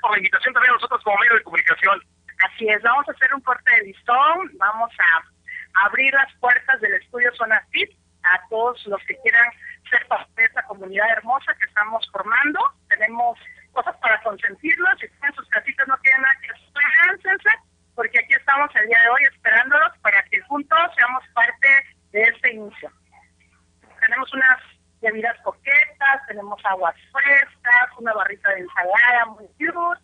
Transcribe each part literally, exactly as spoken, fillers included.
por la invitación también a nosotros como medio de comunicación. Así es, vamos a hacer un corte de listón, vamos a abrir las puertas del estudio Zona Fit a todos los que quieran ser parte de esta comunidad hermosa que estamos formando. Tenemos cosas para consentirlos, si tienen sus casitas no tienen nada que hacer, láncense, porque aquí estamos el día de hoy esperándolos para que juntos seamos parte de este inicio. Tenemos unas bebidas coquetas, tenemos aguas frescas, una barrita de ensalada muy cute,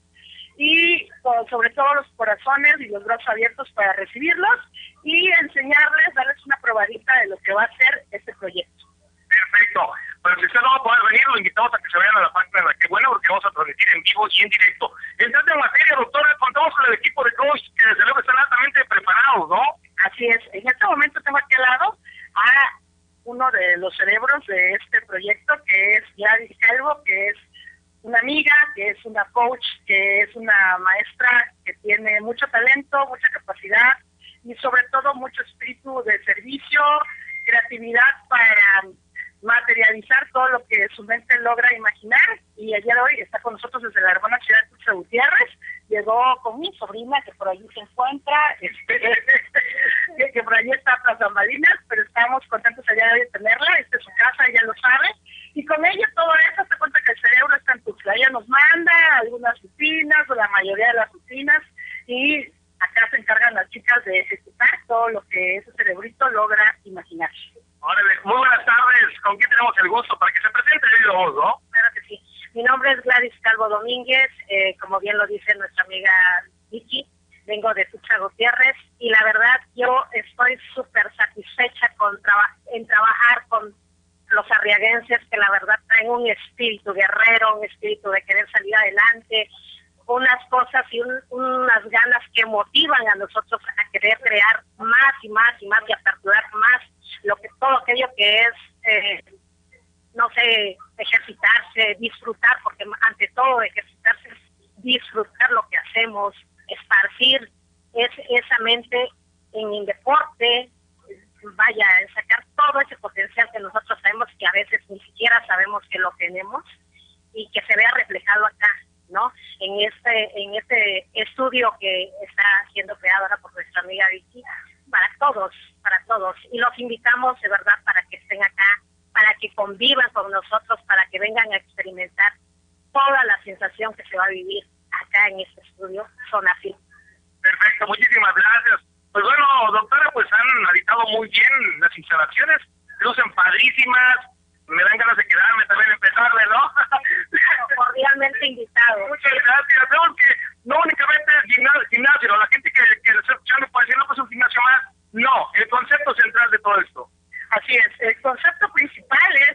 y con, sobre todo los corazones y los brazos abiertos para recibirlos y enseñarles, darles una probadita de lo que va a ser este proyecto. Perfecto. Pero si usted no va a poder venir, lo invitamos a que se vayan a la página de la que bueno, porque vamos a transmitir en vivo y en directo. Entrando en materia, doctora, contamos con el equipo de coach que desde luego están altamente preparados, ¿no? Así es. En este momento tengo aquí al lado a uno de los cerebros de este proyecto, que es Gladys Calvo, que es una amiga, que es una coach, que es una maestra que tiene mucho talento, mucha capacidad y sobre todo mucho espíritu de servicio, creatividad para materializar todo lo que su mente logra imaginar. Y ayer hoy está con nosotros desde la hermana ciudad de Tuxtla Gutiérrez. Llegó con mi sobrina que por allí se encuentra, este, que, que por allí está tras bambalinas, pero estamos contentos allá de hoy de tenerla. Esta es su casa, ella lo sabe. Y con ella todo eso se cuenta que el cerebro está en Tuxtla. Ella nos manda algunas rutinas o la mayoría de las rutinas y acá se encargan las chicas de ejecutar todo lo que ese cerebrito logra imaginar. Órale, muy buenas tardes. ¿Con quién tenemos el gusto? Para que se presente el voz, ¿no? Claro que sí. Mi nombre es Gladys Calvo Domínguez, eh, como bien lo dice nuestra amiga Vicky, vengo de Tuxtla Gutiérrez y la verdad yo estoy súper satisfecha con traba en trabajar con los arriaguenses que la verdad traen un espíritu guerrero, un espíritu de querer salir adelante, unas cosas y un, unas ganas que motivan a nosotros a querer crear más y más y más y aperturar más lo que todo aquello que es, eh, no sé, ejercitarse, disfrutar, porque ante todo ejercitarse es disfrutar lo que hacemos, esparcir es, esa mente en el deporte, vaya, sacar todo ese potencial que nosotros sabemos que a veces ni siquiera sabemos que lo tenemos y que se vea reflejado acá, ¿no? En este en este estudio que está siendo creado ahora por nuestra amiga Vicky, para todos, para todos. Y los invitamos de verdad para que estén acá, para que convivan con nosotros, para que vengan a experimentar toda la sensación que se va a vivir acá en este estudio Zona Fit. Perfecto, muchísimas gracias. Pues bueno, doctora, pues han habitado muy bien las instalaciones, lucen padrísimas, me dan ganas de quedarme también, empezarle, ¿no? Cordialmente invitado. Muchas gracias. Vemos que no únicamente el gimnasio, gimnasio la gente que, que lo está escuchando puede decir, no, pues un gimnasio más. No, el concepto central de todo esto. Así es, el concepto principal es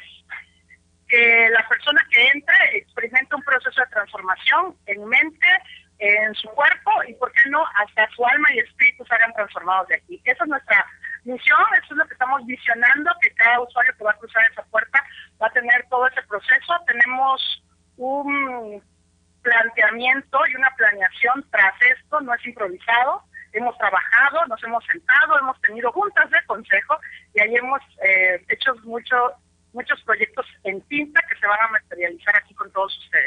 que la persona que entra experimenta un proceso de transformación en mente, en su cuerpo y, ¿por qué no?, hasta su alma y espíritu se hagan transformados de aquí. Esa es nuestra misión, eso es lo que estamos visionando, que cada usuario que va a cruzar esa puerta va a tener todo ese proceso. Tenemos un planteamiento y una planeación tras esto, no es improvisado. Hemos trabajado, nos hemos sentado, hemos tenido juntas de consejo y ahí hemos eh, hecho mucho, muchos proyectos en tinta que se van a materializar aquí con todos ustedes.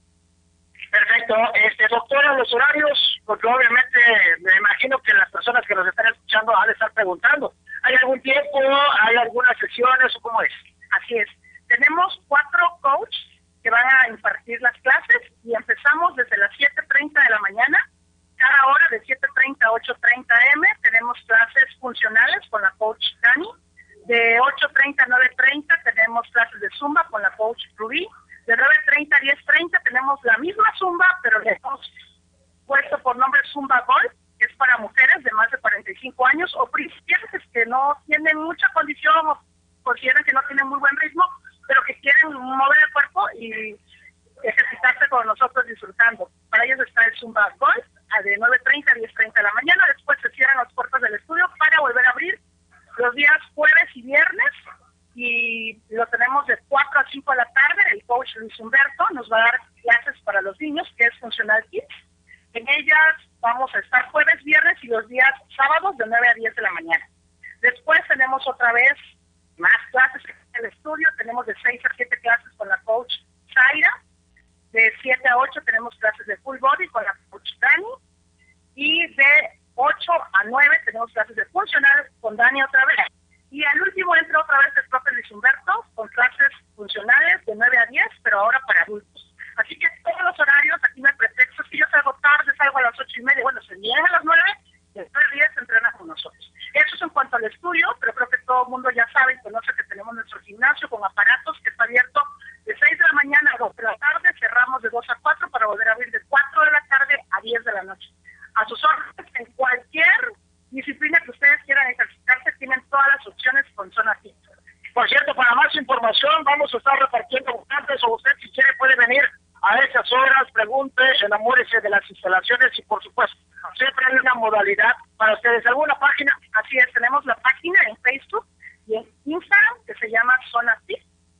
Perfecto. Este, doctora, los horarios, porque obviamente me imagino que las personas que nos están escuchando han de estar preguntando, ¿hay algún tiempo, hay algunas sesiones o cómo es? Así es. Tenemos cuatro coaches que van a impartir las clases y empezamos desde las siete treinta de la mañana. Cada hora de siete treinta a ocho treinta eme tenemos clases funcionales con la coach Dani. De ocho treinta a nueve treinta tenemos clases de Zumba con la coach Rubí. De nueve treinta a diez treinta tenemos la misma Zumba, pero le hemos puesto por nombre Zumba Golf, que es para mujeres de más de cuarenta y cinco años o principiantes que no tienen mucha condición o consideran que no tienen muy buen ritmo, pero que quieren mover el cuerpo y ejercitarse con nosotros disfrutando. Para ellos está el Zumba Golf, de nueve treinta a diez treinta de la mañana. Después se cierran las puertas del estudio para volver a abrir los días jueves y viernes, y lo tenemos de cuatro a cinco de la tarde. El coach Luis Humberto nos va a dar clases para los niños, que es Funcional Kids. En ellas vamos a estar jueves, viernes y los días sábados de nueve a diez de la mañana. Después tenemos otra vez más clases en el estudio. Tenemos de seis a siete clases con la coach Zaira. De siete a ocho tenemos clases de full body con la coach Dani. Y de ocho a nueve tenemos clases de funcional con Dani otra vez. Y al último entra otra vez el profe Luis Humberto con clases funcionales de nueve a diez, pero ahora para adultos. Así que todos los horarios, aquí me pretexto, si yo salgo tarde, salgo a las ocho y media, bueno, se vienen a las nueve, y después de diez se entrenan con nosotros. Eso es en cuanto al estudio, pero creo que todo el mundo ya sabe y conoce que tenemos nuestro gimnasio con aparatos que está abierto de seis de la mañana a dos de la tarde, cerramos de dos a cuatro para poder abrir de cuatro de la tarde a diez de la noche. A sus órdenes, en cualquier disciplina que ustedes quieran ejercitarse, tienen todas las opciones con Zona Fit. Por cierto, para más información, vamos a estar repartiendo volantes, o usted si quiere puede venir a esas horas, pregunte, enamórese de las instalaciones y por supuesto, siempre hay una modalidad para ustedes. ¿Alguna página? Así es, tenemos la página en Facebook y en Instagram que se llama Zona Fit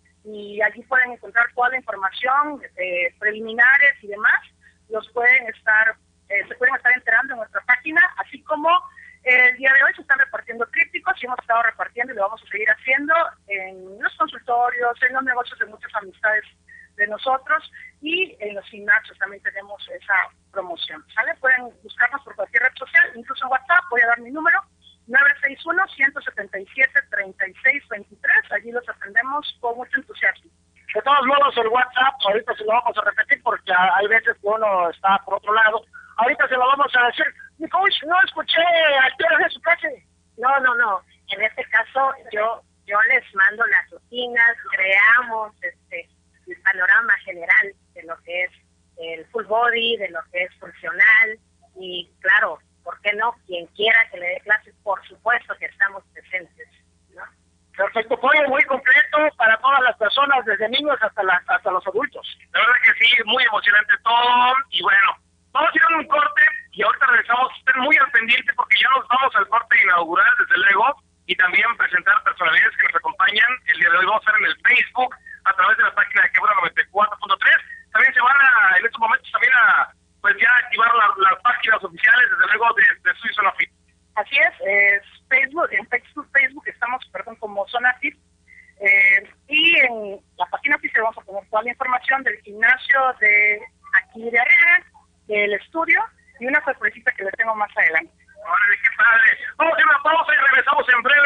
y allí pueden encontrar toda la información, eh, preliminares y demás, los pueden estar, eh, se pueden estar enterando en nuestra página, así como el día de hoy se están repartiendo trípticos y hemos estado repartiendo y lo vamos a seguir haciendo en los consultorios, en los negocios de muchas amistades de nosotros y en los gimnasios también tenemos esa promoción, ¿sale? Pueden buscarnos por cualquier red social, incluso en WhatsApp, voy a dar mi número, nueve seis uno, uno siete siete, tres seis dos tres, allí los atendemos con mucho entusiasmo. De todos modos, el WhatsApp, ahorita se lo vamos a repetir porque hay veces que uno está por otro lado. Ahorita se lo vamos a decir. Mi coach, no escuché a qué hora es su clase. No, no, no. En este caso, yo yo les mando las rutinas, creamos este el panorama general de lo que es el full body, de lo que es funcional. Y claro, ¿por qué no? Quien quiera que le dé clases, por supuesto que estamos presentes, ¿no? Perfecto, fue muy completo para todas las personas, desde niños hasta las, hasta los adultos. La verdad que sí, muy emocionante todo. Y bueno, vamos a ir a un corte y ahorita regresamos. Estén muy al pendiente porque ya nos vamos al corte inaugural, desde luego, y también presentar personalidades que nos acompañan. El día de hoy vamos a estar en el Facebook a través de la página de Quebra noventa y cuatro punto tres. También se van a, en estos momentos, también a, pues ya activar la, las páginas oficiales, desde luego, de, de su Zona Fit. Así es, es Facebook, en Facebook, Facebook estamos, perdón, como Zona Fit, eh, y en la página oficial vamos a poner toda la información del gimnasio de aquí de arriba, del estudio, y una sorpresita que les tengo más adelante. Órale, qué padre. Vamos a ir a una pausa y regresamos en breve.